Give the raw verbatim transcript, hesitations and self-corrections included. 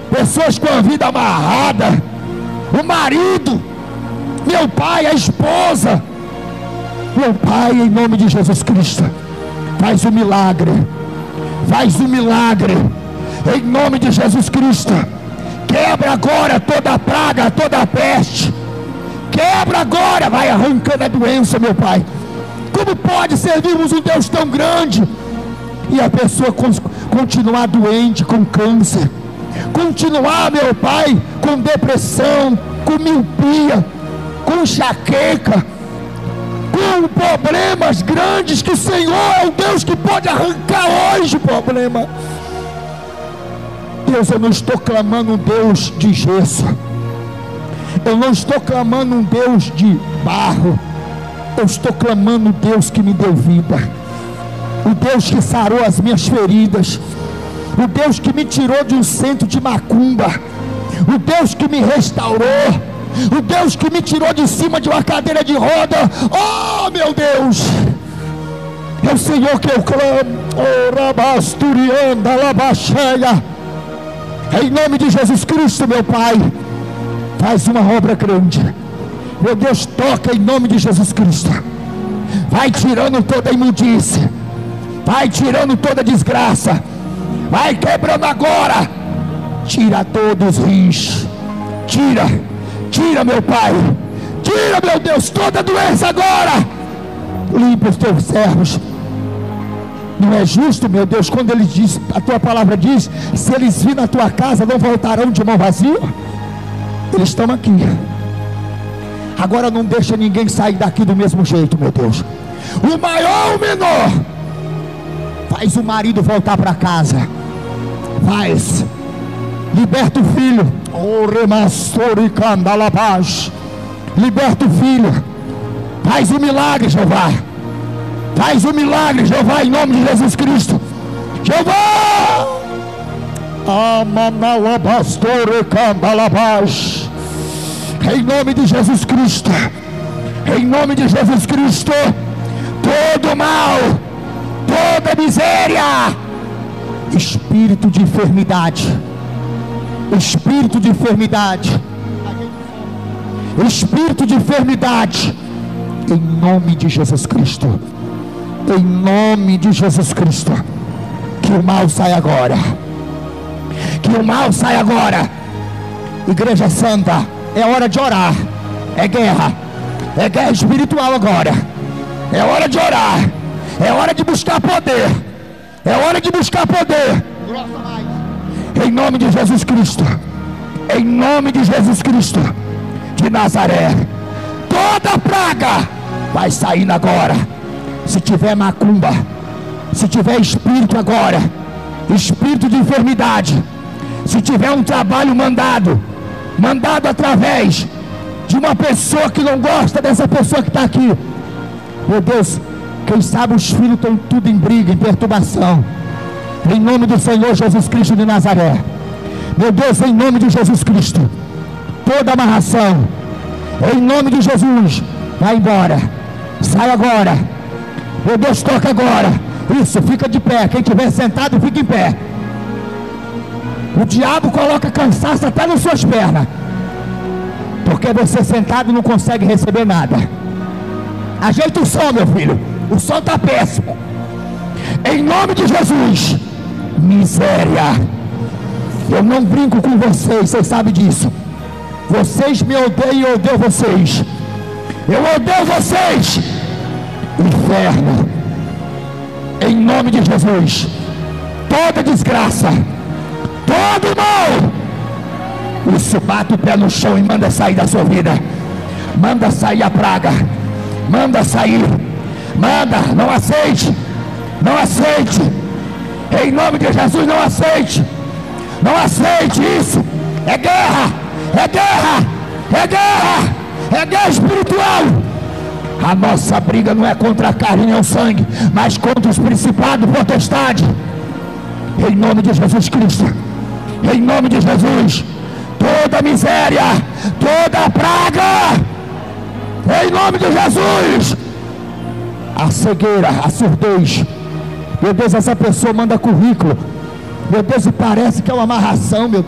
pessoas com a vida amarrada, o marido, meu pai, a esposa. Meu Pai, em nome de Jesus Cristo, faz um milagre, faz um milagre, em nome de Jesus Cristo. Quebra agora toda a praga, toda a peste, quebra agora, vai arrancando a doença, meu Pai. Como pode servirmos um Deus tão grande e a pessoa continuar doente com câncer, continuar, meu Pai, com depressão, com miopia, com enxaqueca, com problemas grandes, que o Senhor é o Deus que pode arrancar hoje o problema. Deus, eu não estou clamando um Deus de gesso, eu não estou clamando um Deus de barro, eu estou clamando um Deus que me deu vida, o Deus que sarou as minhas feridas, o Deus que me tirou de um centro de macumba, o Deus que me restaurou, o Deus que me tirou de cima de uma cadeira de roda. Oh, meu Deus, é o Senhor que eu clamo. Oh, rabasturianda, labacheia, em nome de Jesus Cristo, meu Pai, faz uma obra grande, meu Deus, toca em nome de Jesus Cristo, vai tirando toda a imundície, vai tirando toda a desgraça, vai quebrando agora, tira todos os rins, tira, tira, meu Pai, tira, meu Deus, toda doença agora, limpa os teus servos. Não é justo, meu Deus, quando ele diz, a tua palavra diz, se eles virem na tua casa, não voltarão de mão vazia. Eles estão aqui agora, não deixa ninguém sair daqui do mesmo jeito, meu Deus, o maior ou o menor, faz o marido voltar para casa, faz, liberta o filho, oh, remassorica, lavagem, liberta o filho, faz o milagre, Jeová, faz o milagre, Jeová, em nome de Jesus Cristo, Jeová, amanalabastorica, lavagem, em nome de Jesus Cristo, em nome de Jesus Cristo, todo mal, toda miséria, espírito de enfermidade, espírito de enfermidade, espírito de enfermidade, em nome de Jesus Cristo, em nome de Jesus Cristo, que o mal saia agora, que o mal saia agora. Igreja Santa, é hora de orar, é guerra, é guerra espiritual agora, é hora de orar, é hora de buscar poder, é hora de buscar poder, em nome de Jesus Cristo, em nome de Jesus Cristo de Nazaré, toda praga vai saindo agora. Se tiver macumba, se tiver espírito agora, espírito de enfermidade, se tiver um trabalho mandado, mandado através de uma pessoa que não gosta dessa pessoa que está aqui, meu Deus, quem sabe os filhos estão tudo em briga, em perturbação, em nome do Senhor Jesus Cristo de Nazaré, meu Deus, em nome de Jesus Cristo, toda amarração, em nome de Jesus, vai embora, sai agora, meu Deus, toca agora, isso, fica de pé, quem estiver sentado fica em pé. O diabo coloca cansaço até nas suas pernas, porque você sentado não consegue receber nada. Ajeita o som, meu filho, o som está péssimo, em nome de Jesus. Miséria, eu não brinco com vocês, vocês sabem disso, vocês me odeiam e eu odeio vocês, eu odeio vocês, inferno, em nome de Jesus, toda desgraça, todo mal, isso, bate o pé no chão e manda sair da sua vida, manda sair a praga, manda sair, manda, não aceite, não aceite, em nome de Jesus, não aceite, não aceite isso, é guerra, é guerra, é guerra, é guerra espiritual. A nossa briga não é contra a carne nem o sangue, mas contra os principados e potestades, em nome de Jesus Cristo, em nome de Jesus, toda miséria, toda praga, em nome de Jesus, a cegueira, a surdez, meu Deus, essa pessoa manda currículo, meu Deus, e parece que é uma amarração, meu Deus.